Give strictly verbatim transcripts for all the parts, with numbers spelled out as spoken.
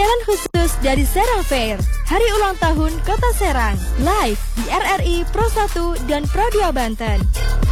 Siaran khusus dari Serang Fair, Hari Ulang Tahun Kota Serang, live di R R I Pro satu dan Pro dua Banten.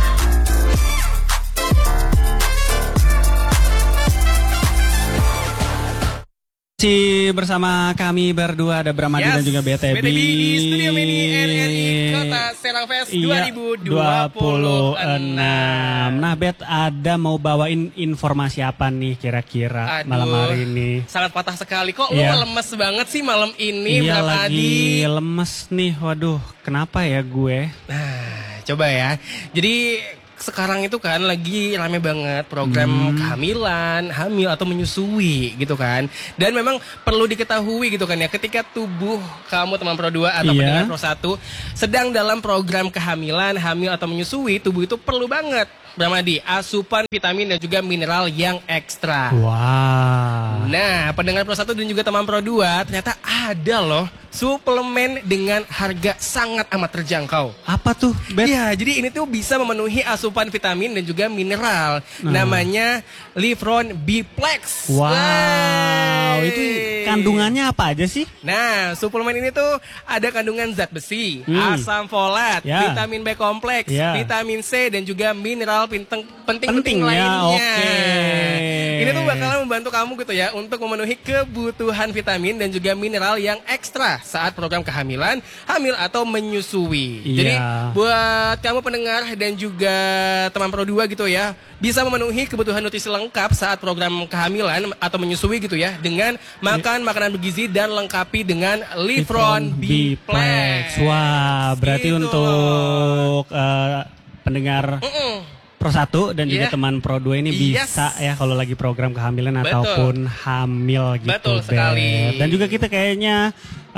Masih bersama kami berdua, ada Bramadi yes, dan juga B T B, B T B di Studio Mini R R I Kota Serang Fest iya, dua ribu dua puluh enam. Nah Bet, ada mau bawain informasi apa nih kira-kira malam hari ini? Sangat patah sekali, kok iya. Lu lemes banget sih malam ini Iya lagi Adi? lemes nih, waduh kenapa ya gue? Nah coba ya, jadi sekarang itu kan lagi rame banget program hmm. kehamilan, hamil atau menyusui gitu kan. Dan memang perlu diketahui gitu kan ya, ketika tubuh kamu teman Pro dua atau iya. pendengar Pro satu sedang dalam program kehamilan, hamil atau menyusui, tubuh itu perlu banget Bramadi, asupan vitamin dan juga mineral yang ekstra. Wow. Nah, pendengar Pro satu dan juga teman Pro dua, ternyata ada loh suplemen dengan harga sangat amat terjangkau. Apa tuh, Bet? Ya, jadi ini tuh bisa memenuhi asupan vitamin dan juga mineral. Nah. Namanya Livron B-Plex. Wow, Wey. Itu kandungannya apa aja sih? Nah, suplemen ini tuh ada kandungan zat besi, hmm. asam folat, ya. vitamin B kompleks, ya. vitamin C dan juga mineral penting-penting ya, lainnya. Okay. Ini tuh bakalan membantu kamu gitu ya untuk memenuhi kebutuhan vitamin dan juga mineral yang ekstra saat program kehamilan, hamil atau menyusui. Iya. Jadi buat kamu pendengar dan juga teman Pro dua gitu ya, bisa memenuhi kebutuhan nutrisi lengkap saat program kehamilan atau menyusui gitu ya, dengan makan makanan bergizi dan lengkapi dengan Livron B-Plex. Wah, berarti gitu. Untuk uh, pendengar mm -mm. Pro satu dan juga yeah. teman Pro dua ini yes. bisa ya kalau lagi program kehamilan Betul. ataupun hamil gitu. Betul sekali. Dan juga kita kayaknya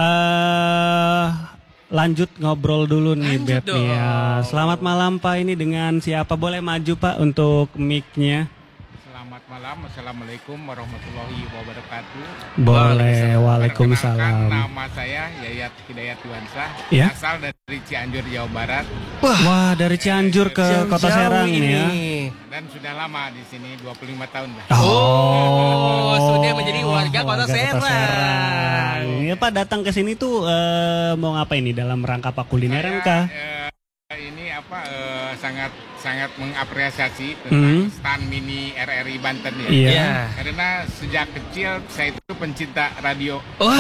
uh, lanjut ngobrol dulu nih Bet nih ya. Selamat malam Pak, ini dengan siapa? Boleh maju Pak untuk mic-nya? Selamat malam, Assalamualaikum warahmatullahi wabarakatuh. Boleh, waalaikumsalam. Nama saya Yayat Hidayat Yuwansa, ya? asal dari Cianjur, Jawa Barat. Wah, Wah dari Cianjur ke jauh, Kota Serang ini ya. Dan sudah lama di sini, dua puluh lima tahun. Dah. Oh, oh, sudah menjadi warga Kota warga Serang. Kota Serang. Ya Pak, datang ke sini tuh uh, mau ngapain nih, dalam rangka apa, kulineran kah? Uh, ini apa uh, sangat sangat mengapresiasi tentang hmm. stand mini R R I Banten ya. Iya. Yeah. Karena sejak kecil saya itu pencinta radio. Wah.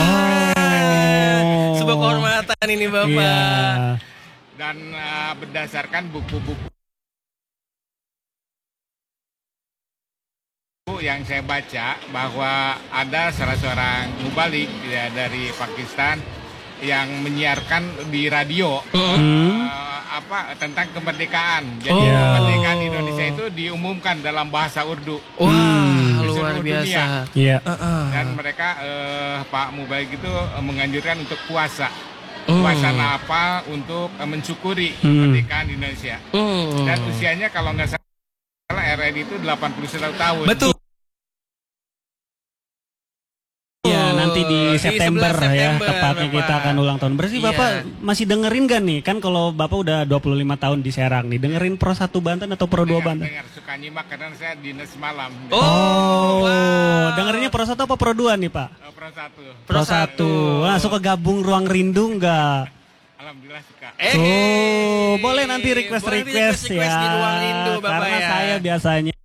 Oh. Sebuah kehormatan ini Bapak. Yeah. Dan uh, berdasarkan buku-buku yang saya baca, bahwa ada salah seorang mubalik ya, dari Pakistan yang menyiarkan di radio hmm. uh, apa tentang kemerdekaan. Jadi oh. kemerdekaan Indonesia itu diumumkan dalam bahasa Urdu. Wah, hmm. luar biasa. Iya. Uh -uh. Dan mereka uh, Pak Mubalik itu uh, menganjurkan untuk puasa. Oh. Puasa apa untuk uh, mensyukuri hmm. kemerdekaan Indonesia. Oh. Dan usianya kalau nggak salah R R I itu delapan puluh satu tahun. Betul. Ya, nanti di September, September ya tepatnya Bapak. Kita akan ulang tahun. Berarti iya. Bapak masih dengerin gak nih? Kan kalau Bapak udah dua puluh lima tahun di Serang nih, dengerin Pro satu Banten atau Pro dua Banten? Dengar, suka nyimak karena saya dinas malam. Oh, oh wow. Dengerinnya Pro satu apa Pro dua nih Pak? Oh, Pro satu. Pro satu. Wah, suka gabung Ruang Rindu nggak? Alhamdulillah suka. Eh, oh, boleh nanti request-request ya. Di Ruang Rindu, Bapak, karena ya. saya biasanya